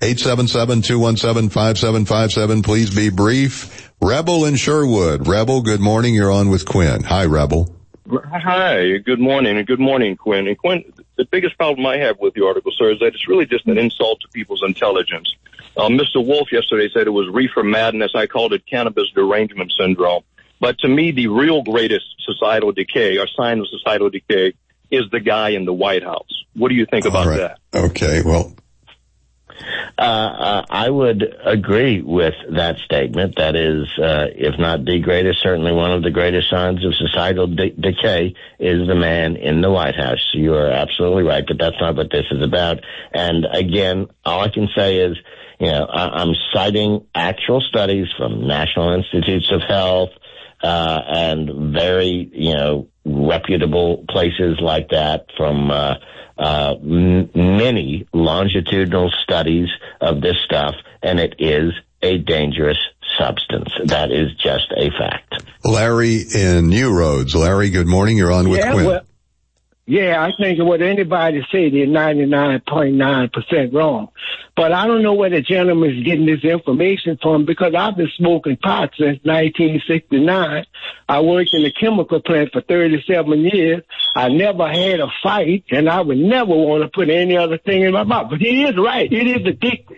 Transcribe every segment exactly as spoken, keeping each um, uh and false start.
eight seven seven, two one seven, five seven five seven. Please be brief. Rebel in Sherwood. Rebel, good morning. You're on with Quinn. Hi, Rebel. Hi, good morning, and good morning, Quinn. And Quinn, the biggest problem I have with the article, sir, is that it's really just an insult to people's intelligence. Uh, Mister Wolf yesterday said it was reefer madness. I called it cannabis derangement syndrome. But to me, the real greatest societal decay, or sign of societal decay, is the guy in the White House. What do you think about right. that? Okay, well... Uh, uh, I would agree with that statement. That is, uh, if not the greatest, certainly one of the greatest signs of societal de- decay is the man in the White House. You are absolutely right, but that's not what this is about. And again, all I can say is, you know, I- I'm citing actual studies from National Institutes of Health, uh, and very, you know, reputable places like that from, uh, Uh, m- many longitudinal studies of this stuff, and it is a dangerous substance. That is just a fact. Larry in New Roads. Larry, good morning. You're on with yeah, Quinn. Well, yeah, I think what anybody say, they're ninety-nine point nine percent wrong. But I don't know where the gentleman is getting this information from, because I've been smoking pot since nineteen sixty-nine. I worked in the chemical plant for thirty-seven years. I never had a fight, and I would never want to put any other thing in my mouth. But he is right. It is addictive.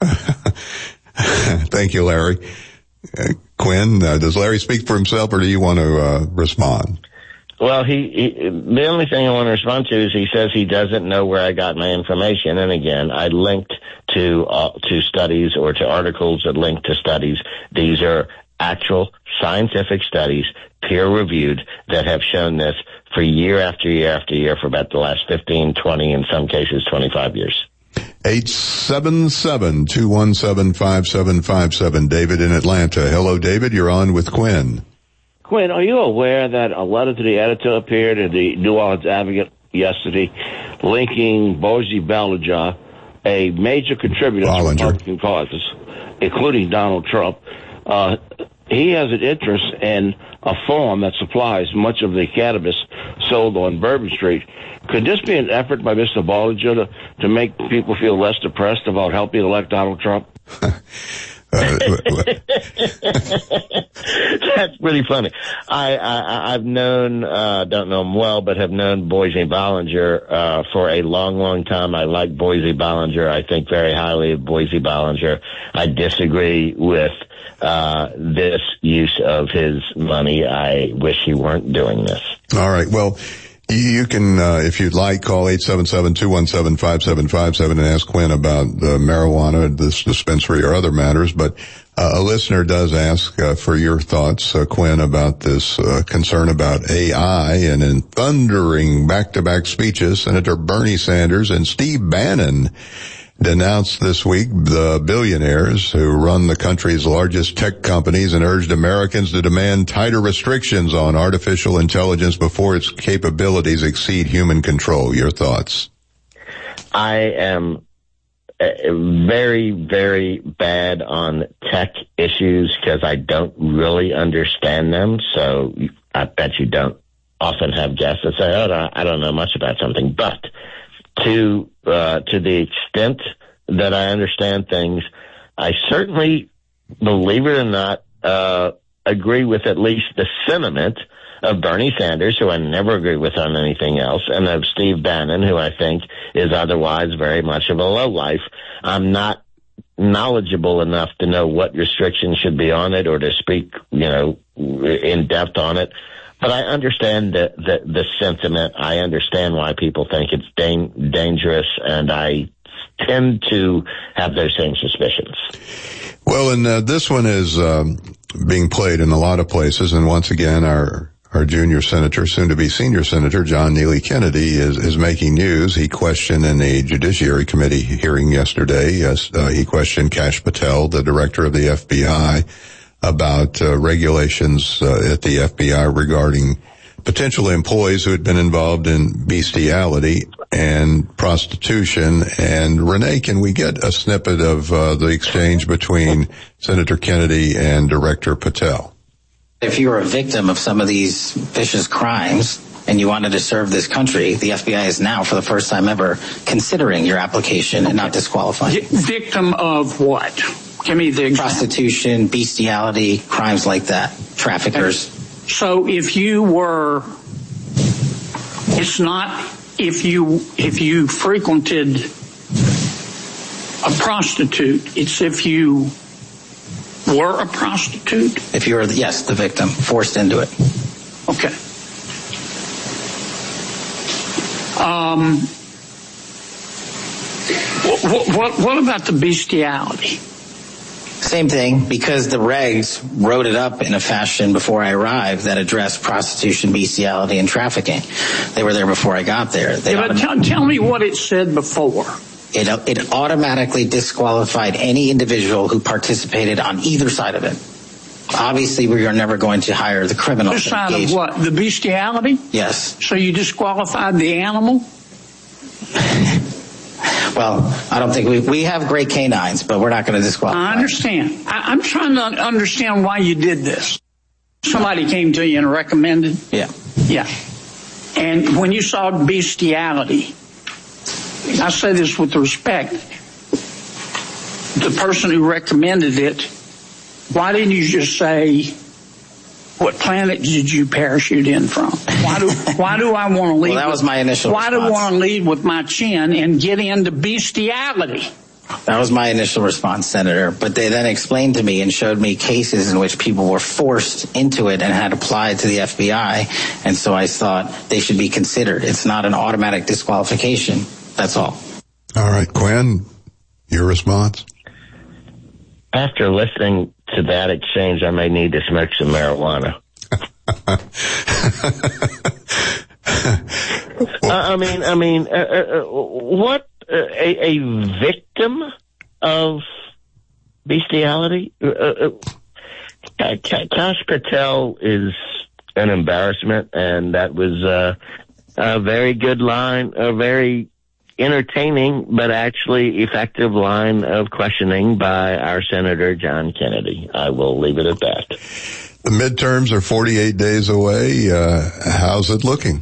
Thank you, Larry. Uh, Quinn, uh, does Larry speak for himself, or do you want to uh, respond? Well, he, he, the only thing I want to respond to is he says he doesn't know where I got my information. And again, I linked to, uh, to studies or to articles that link to studies. These are actual scientific studies, peer reviewed, that have shown this for year after year after year for about the last fifteen, twenty, in some cases twenty-five years. eight seven seven, two one seven, five seven five seven. David in Atlanta. Hello, David. You're on with Quinn. Quinn, are you aware that a letter to the editor appeared in the New Orleans Advocate yesterday linking Boise Ballinger, a major contributor Ballinger. to Republican causes, including Donald Trump? Uh, he has an interest in a farm that supplies much of the cannabis sold on Bourbon Street. Could this be an effort by Mister Ballinger to, to make people feel less depressed about helping elect Donald Trump? That's pretty funny. I, I, I've known, uh, don't know him well, but have known Boise Ballinger, uh, for a long, long time. I like Boise Ballinger. I think very highly of Boise Ballinger. I disagree with, uh, this use of his money. I wish he weren't doing this. All right. Well, you can, uh, if you'd like, call eight seven seven, two one seven, five seven five seven and ask Quinn about the marijuana, this dispensary, or other matters. But uh, a listener does ask uh, for your thoughts, uh, Quinn, about this uh, concern about A I. And in thundering back-to-back speeches, Senator Bernie Sanders and Steve Bannon denounced this week the billionaires who run the country's largest tech companies and urged Americans to demand tighter restrictions on artificial intelligence before its capabilities exceed human control. Your thoughts? I am very, very bad on tech issues because I don't really understand them. So I bet you don't often have guests that say, oh, I don't know much about something. But to uh, to the extent that I understand things, I certainly, believe it or not, uh, agree with at least the sentiment of Bernie Sanders, who I never agree with on anything else, and of Steve Bannon, who I think is otherwise very much of a lowlife. I'm not knowledgeable enough to know what restrictions should be on it or to speak, you know, in depth on it. But I understand the, the, the sentiment. I understand why people think it's da- dangerous, and I tend to have those same suspicions. Well, and uh, this one is um, being played in a lot of places, and once again, our our junior senator, soon-to-be senior senator, John Neely Kennedy, is, is making news. He questioned in the Judiciary Committee hearing yesterday, yes, uh, he questioned Kash Patel, the director of the F B I, about uh, regulations uh, at the F B I regarding potential employees who had been involved in bestiality and prostitution. And Renee, can we get a snippet of uh, the exchange between Senator Kennedy and Director Patel? If you're a victim of some of these vicious crimes, and you wanted to serve this country, the F B I is now, for the first time ever, considering your application okay. and not disqualifying. Victim of what? Give me the example. Prostitution, bestiality, crimes like that, traffickers. Okay. So if you were, it's not if you if you frequented a prostitute, it's if you were a prostitute? If you were, yes, the victim, forced into it. Okay. Um, what, what, what about the bestiality? Same thing, because the regs wrote it up in a fashion before I arrived that addressed prostitution, bestiality, and trafficking. They were there before I got there. They yeah, but tell, tell me what it said before. It, it automatically disqualified any individual who participated on either side of it. Obviously, we are never going to hire the criminal. Other side of what? The bestiality? Yes. So you disqualified the animal? Well, I don't think we we have great canines, but we're not going to disqualify. I understand. I, I'm trying to understand why you did this. Somebody came to you and recommended? Yeah. Yeah. And when you saw bestiality, I say this with respect, the person who recommended it, why didn't you just say, what planet did you parachute in from? Why do why do I want to lead? Well, that was my initial Why response. do I want to lead with my chin and get into bestiality? That was my initial response, Senator. But they then explained to me and showed me cases in which people were forced into it and had applied to the F B I. And so I thought they should be considered. It's not an automatic disqualification. That's all. All right, Quinn, your response? After listening to that exchange, I may need to smoke some marijuana. uh, I mean, I mean, uh, uh, what uh, a, a victim of bestiality? Uh, uh, Kash Patel is an embarrassment, and that was uh, a very good line, a very entertaining but actually effective line of questioning by our Senator John Kennedy. I will leave it at that. The midterms are forty-eight days away. Uh, how's it looking?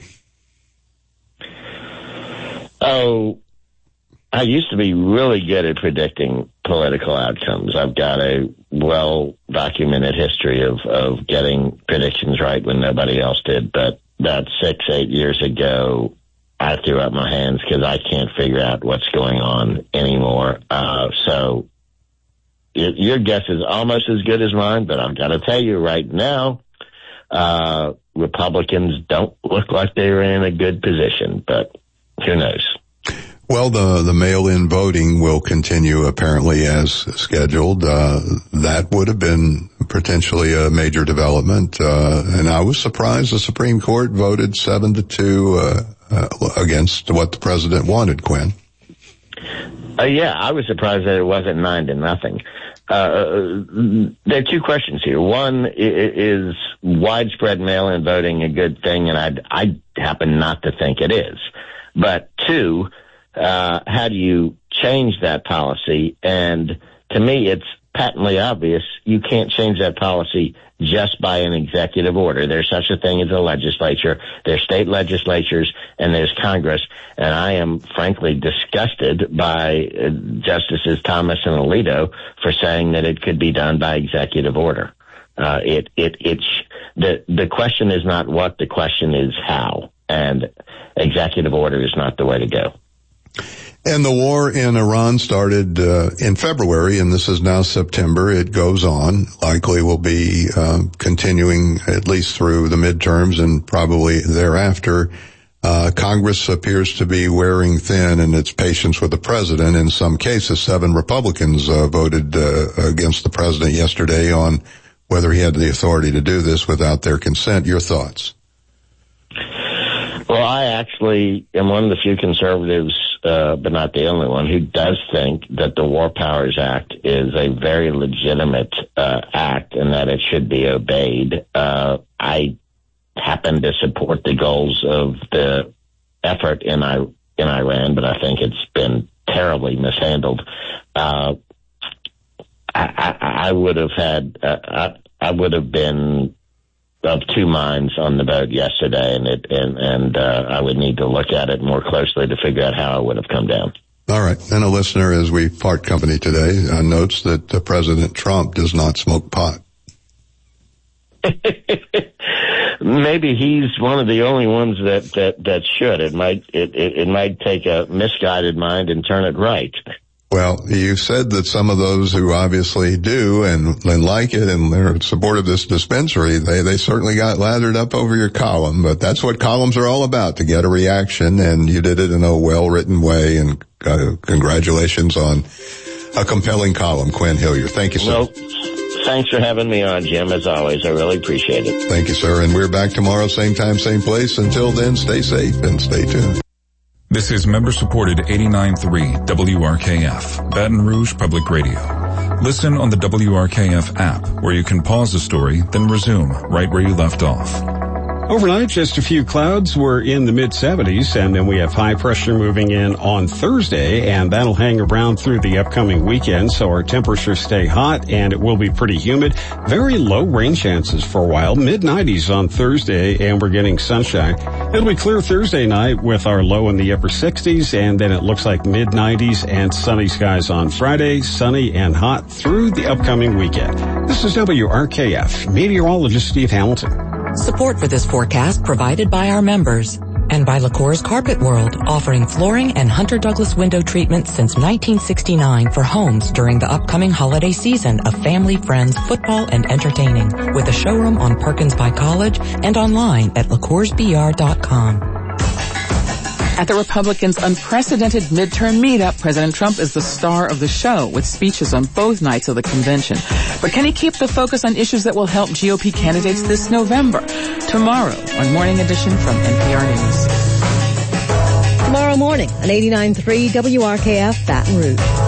Oh, I used to be really good at predicting political outcomes. I've got a well-documented history of, of getting predictions right when nobody else did, but about six, eight years ago, I threw up my hands because I can't figure out what's going on anymore. Uh, so it, your guess is almost as good as mine, but I've got to tell you right now, uh, Republicans don't look like they're in a good position, but who knows? Well, the, the mail-in voting will continue apparently as scheduled. Uh, that would have been potentially a major development. Uh, and I was surprised the Supreme Court voted seven to two, uh, uh against what the president wanted, Quinn. Uh, yeah, I was surprised that it wasn't nine to nothing. Uh, there are two questions here. One is widespread mail-in voting a good thing, and I, I happen not to think it is. But two, uh, how do you change that policy? And to me, it's patently obvious you can't change that policy just by an executive order. There's such a thing as a legislature. There's state legislatures, and there's Congress. And I am frankly disgusted by uh, Justices Thomas and Alito for saying that it could be done by executive order. Uh, it, it, it's, the, the question is not what, the question is how. And executive order is not the way to go. And the war in Iran started uh, in February, and this is now September. It goes on, likely will be uh, continuing at least through the midterms and probably thereafter. Uh, Congress appears to be wearing thin in its patience with the president. In some cases, seven Republicans uh, voted uh, against the president yesterday on whether he had the authority to do this without their consent. Your thoughts? Well, I actually am one of the few conservatives, uh, but not the only one, who does think that the War Powers Act is a very legitimate uh, act and that it should be obeyed. Uh, I happen to support the goals of the effort in, I- in Iran, but I think it's been terribly mishandled. Uh, I, I, I would have had, uh, I, I would have been of two minds on the vote yesterday, and it and and uh, I would need to look at it more closely to figure out how it would have come down. All right. And a listener, as we part company today, uh, notes that uh, President Trump does not smoke pot. Maybe he's one of the only ones that that that should. It might it, it it might take a misguided mind and turn it right. Well, you said that some of those who obviously do and, and like it and they're in support of this dispensary, they, they certainly got lathered up over your column, but that's what columns are all about, to get a reaction, and you did it in a well-written way, and uh, congratulations on a compelling column, Quinn Hillier. Thank you, sir. Well, thanks for having me on, Jim, as always. I really appreciate it. Thank you, sir, and we're back tomorrow, same time, same place. Until then, stay safe and stay tuned. This is member-supported eighty-nine point three W R K F, Baton Rouge Public Radio. Listen on the W R K F app, where you can pause the story, then resume right where you left off. Overnight, just a few clouds. We're in the mid seventies, and then we have high pressure moving in on Thursday, and that'll hang around through the upcoming weekend, so our temperatures stay hot, and it will be pretty humid. Very low rain chances for a while, mid nineties on Thursday, and we're getting sunshine. It'll be clear Thursday night with our low in the upper sixties, and then it looks like mid nineties and sunny skies on Friday, sunny and hot through the upcoming weekend. This is W R K F, meteorologist Steve Hamilton. Support for this forecast provided by our members and by LaCour's Carpet World, offering flooring and Hunter Douglas window treatment since nineteen sixty-nine for homes during the upcoming holiday season of family, friends, football, and entertaining, with a showroom on Perkins by College and online at lacours b r dot com. At the Republicans' unprecedented midterm meetup, President Trump is the star of the show, with speeches on both nights of the convention. But can he keep the focus on issues that will help G O P candidates this November? Tomorrow on Morning Edition from N P R News. Tomorrow morning on eighty-nine point three W R K F Baton Rouge.